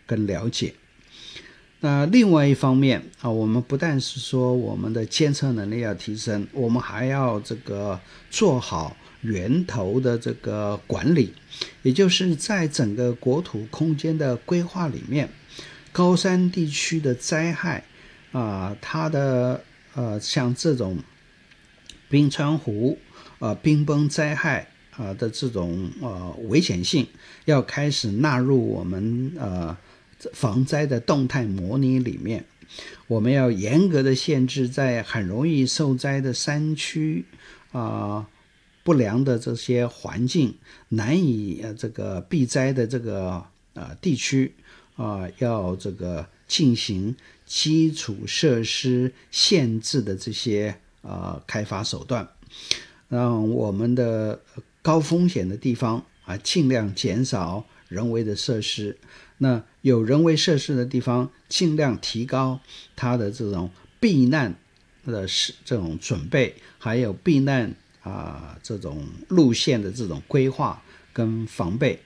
跟了解。那另外一方面我们不但是说我们的监测能力要提升，我们还要这个做好源头的这个管理，也就是在整个国土空间的规划里面，高山地区的灾害它的像这种冰川湖冰崩灾害的这种危险性，要开始纳入我们防灾的动态模拟里面。我们要严格的限制在很容易受灾的山区不良的这些环境，难以这个避灾的这个地区要这个进行基础设施限制的这些开发手段，让我们的高风险的地方尽量减少人为的设施。那有人为设施的地方，尽量提高它的这种避难的这种准备，还有避难这种路线的这种规划跟防备。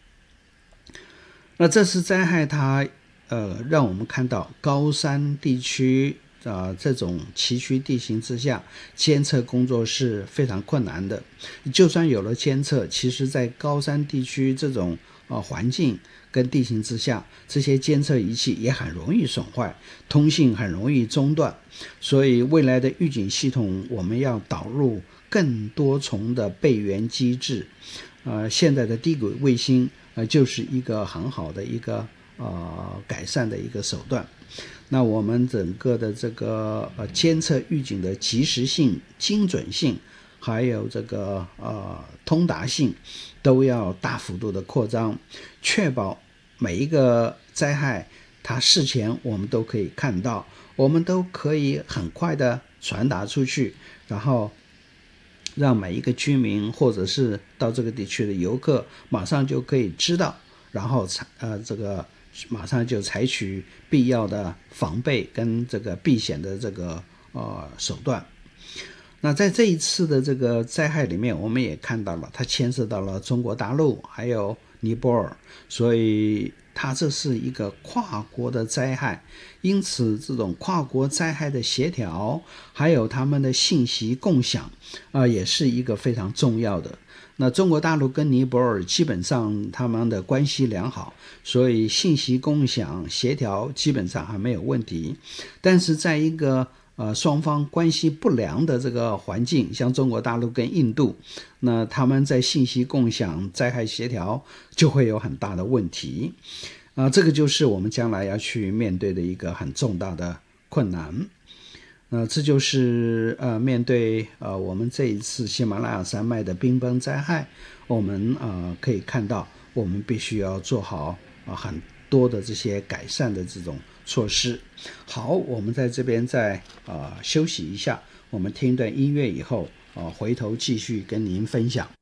那这次灾害它让我们看到高山地区这种崎岖地形之下，监测工作是非常困难的。就算有了监测，其实在高山地区这种环境跟地形之下，这些监测仪器也很容易损坏，通信很容易中断。所以未来的预警系统，我们要导入更多重的备援机制。现在的低轨卫星就是一个很好的一个改善的一个手段。那我们整个的这个监测预警的及时性、精准性，还有这个通达性，都要大幅度的扩张，确保每一个灾害它事前我们都可以看到，我们都可以很快的传达出去，然后让每一个居民或者是到这个地区的游客马上就可以知道，然后这个马上就采取必要的防备跟这个避险的这个手段。那在这一次的这个灾害里面，我们也看到了它牵涉到了中国大陆还有尼泊尔，所以它这是一个跨国的灾害，因此这种跨国灾害的协调还有他们的信息共享也是一个非常重要的。那中国大陆跟尼泊尔基本上他们的关系良好，所以信息共享协调基本上还没有问题。但是在一个双方关系不良的这个环境，像中国大陆跟印度，那他们在信息共享、灾害协调就会有很大的问题这个就是我们将来要去面对的一个很重大的困难。这就是面对我们这一次喜马拉雅山脉的冰崩灾害，我们可以看到我们必须要做好很多的这些改善的这种措施。好，我们在这边再休息一下，我们听一段音乐以后回头继续跟您分享。